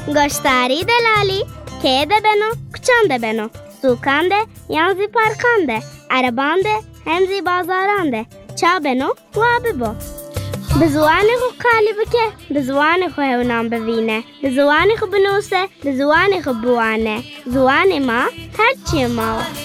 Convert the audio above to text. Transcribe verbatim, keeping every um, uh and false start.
گشتاری دلالی که ده بنو کچان ده بنو سوکان ده یانزی پارکان ده عربان ده همزی بازاران ده چا بنو و ببو بزوانی خو قالی بکه بزوانی خو هونام ببینه بزوانی خو بنوسه بزوانی خو بوانه زوانی ما هرچی ما